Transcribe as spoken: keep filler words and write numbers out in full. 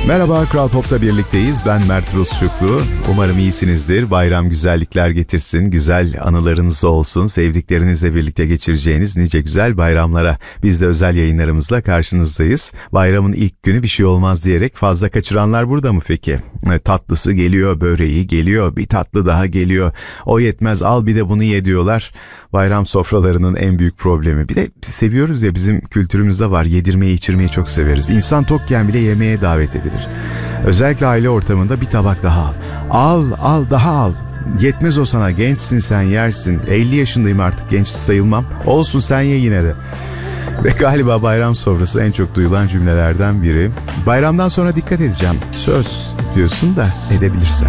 Merhaba, Kral Pop'ta birlikteyiz. Ben Mert Rusçuklu. Umarım iyisinizdir. Bayram güzellikler getirsin, güzel anılarınız olsun. Sevdiklerinizle birlikte geçireceğiniz nice güzel bayramlara. Biz de özel yayınlarımızla karşınızdayız. Bayramın ilk günü bir şey olmaz diyerek fazla kaçıranlar burada mı peki? Tatlısı geliyor, böreği geliyor, bir tatlı daha geliyor. O yetmez, al bir de bunu ye diyorlar. Bayram sofralarının en büyük problemi. Bir de seviyoruz ya, bizim kültürümüzde var. Yedirmeyi, içirmeyi çok severiz. İnsan tokken bile yemeğe davet edilir. Özellikle aile ortamında bir tabak daha al. Al, al, daha al. Yetmez o sana, gençsin sen, yersin. elli yaşındayım, artık genç sayılmam. Olsun, sen ye yine de. Ve galiba bayram sofrası en çok duyulan cümlelerden biri. Bayramdan sonra dikkat edeceğim. Söz diyorsun da edebilirsen.